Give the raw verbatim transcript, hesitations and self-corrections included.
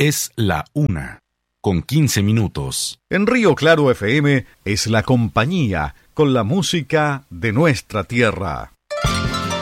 Es la una, con quince minutos. En Río Claro F M es la compañía con la música de nuestra tierra.